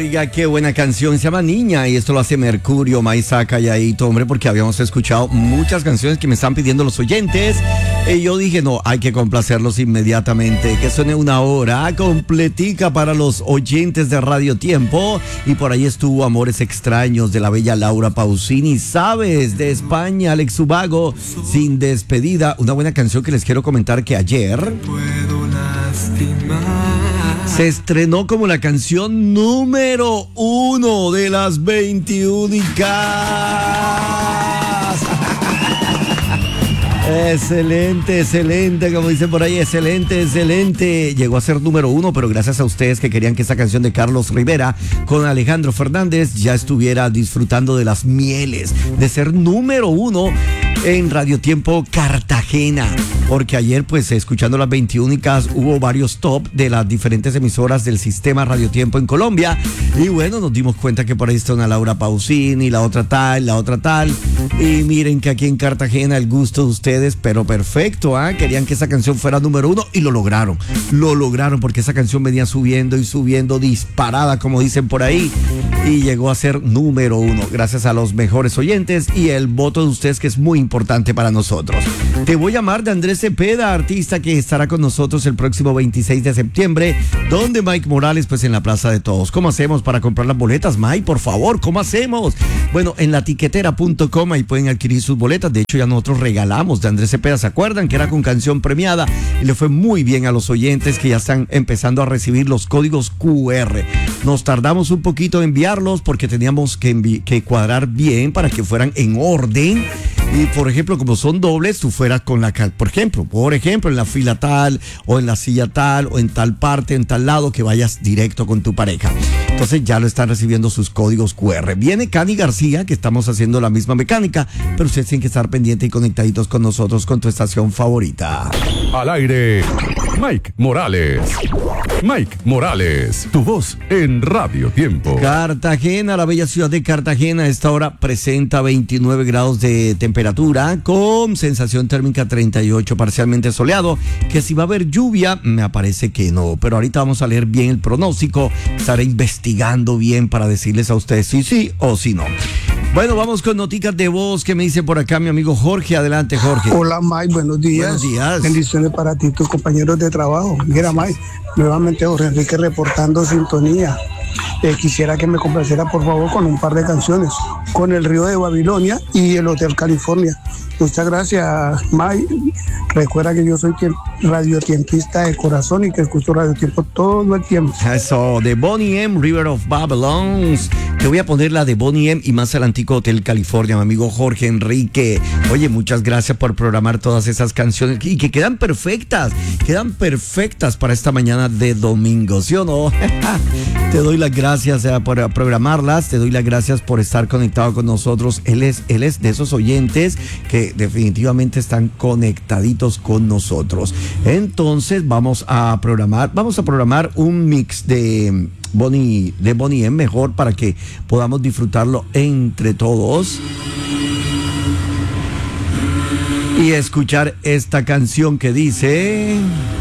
Oiga, qué buena canción, se llama Niña y esto lo hace Mercurio, Maísa, calladito, hombre, porque habíamos escuchado muchas canciones que me están pidiendo los oyentes y yo dije, no, hay que complacerlos inmediatamente, que suene una hora completica para los oyentes de Radio Tiempo. Y por ahí estuvo Amores Extraños de la bella Laura Pausini, Sabes, de España, Alex Ubago, Sin Despedida, una buena canción que les quiero comentar que ayer se estrenó como la canción número 1 de las 21. Excelente, excelente, como dicen por ahí, excelente, excelente. Llegó a ser número 1, pero gracias a ustedes que querían que esta canción de Carlos Rivera con Alejandro Fernández ya estuviera disfrutando de las mieles de ser número 1 en Radio Tiempo Cartagena. Porque ayer, pues, escuchando las 21, hubo varios top de las diferentes emisoras del sistema Radio Tiempo en Colombia. Y bueno, nos dimos cuenta que por ahí está una Laura Pausini, la otra tal, la otra tal. Y miren que aquí en Cartagena el gusto de ustedes, pero perfecto, ¿eh? Querían que esa canción fuera número 1 y lo lograron. Lo lograron porque esa canción venía subiendo y subiendo, disparada, como dicen por ahí. Y llegó a ser número 1 gracias a los mejores oyentes y el voto de ustedes, que es muy importante para nosotros. Te voy a llamar de Andrés Cepeda, artista que estará con nosotros el próximo 26 de septiembre, donde Mike Morales, pues en la Plaza de Todos. ¿Cómo hacemos para comprar las boletas, Mike? Por favor, ¿cómo hacemos? Bueno, en latiquetera.com ahí pueden adquirir sus boletas. De hecho, ya nosotros regalamos de Andrés Cepeda, ¿se acuerdan? Que era con canción premiada y le fue muy bien a los oyentes que ya están empezando a recibir los códigos QR. Nos tardamos un poquito en enviarlos porque teníamos que cuadrar bien para que fueran en orden. Y por ejemplo, como son dobles, tú fueras con la, por ejemplo, en la fila tal, o en la silla tal, o en tal parte, en tal lado, que vayas directo con tu pareja. Entonces ya lo están recibiendo sus códigos QR. Viene Cani García, que estamos haciendo la misma mecánica, pero ustedes tienen que estar pendientes y conectaditos con nosotros, con tu estación favorita. Al aire, Mike Morales. Mike Morales, tu voz en Radio Tiempo. Cartagena, la bella ciudad de Cartagena, a esta hora presenta 29 grados de temperatura, con sensación térmica 38, parcialmente soleado, que si va a haber lluvia, me parece que no, pero ahorita vamos a leer bien el pronóstico, estaré investigando bien para decirles a ustedes si sí o si no. Bueno, vamos con noticias de voz que me dice por acá mi amigo Jorge. Adelante, Jorge. Hola, Mike, buenos días. Buenos días. Bendiciones para ti y tus compañeros de trabajo. Mira, Mike, nuevamente Jorge Enrique reportando sintonía. Quisiera que me complaciera, por favor, con un par de canciones, con El Río de Babilonia y El Hotel California. Muchas gracias, Mike. Recuerda que yo soy radiotiempista de corazón y que escucho Radio Tiempo todo el tiempo. Eso, de Boney M, River of Babylon. Te voy a poner la de Boney M y más adelantico Hotel California, mi amigo Jorge Enrique. Oye, muchas gracias por programar todas esas canciones y que quedan perfectas para esta mañana de domingo, ¿sí o no? Te doy las gracias por programarlas, te doy las gracias por estar conectado con nosotros. Él es de esos oyentes que definitivamente están conectaditos con nosotros. Entonces vamos a programar un mix de Boney M mejor para que podamos disfrutarlo entre todos y escuchar esta canción que dice...